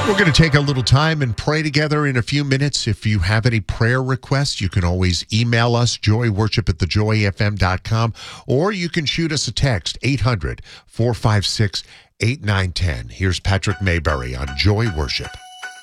We're going to take a little time and pray together in a few minutes. If you have any prayer requests, you can always email us, joyworship@thejoyfm.com, or you can shoot us a text, 800-456-8910. Here's Patrick Mayberry on Joy Worship.